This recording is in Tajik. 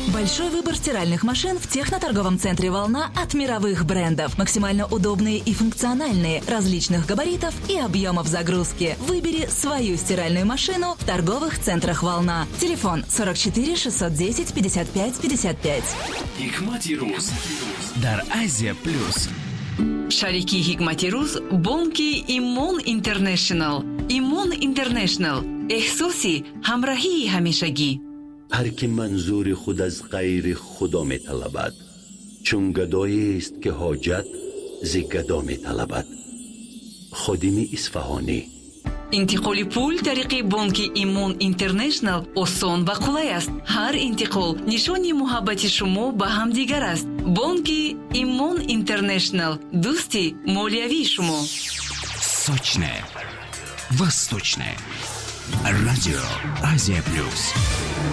Большой выбор стиральных машин в техноторговом центре «Волна» от мировых брендов. Максимально удобные и функциональные, различных габаритов и объемов загрузки. Выбери свою стиральную машину в торговых центрах «Волна». Телефон 44 610 55 55. Hikmati Ruz дар Азия Плюс. шарики Hikmati Ruz бонки Имон Интернешнл. Имон Интернешнл. احساسی همراهی همیشگی. هر که منظور خود از غیر خدا می طلبد، چون گدایی است که حاجت ز گدا می طلبد. خادم اصفهانی. انتقال پول طریق بانک ایمون اینترنشنل آسان و قولای است. هر انتقال نشانی محبت شما به همدیگر است. بانک ایمون اینترنشنل، دوستی مالیوی شما. Сочное, восточное. Радио Азия Плюс.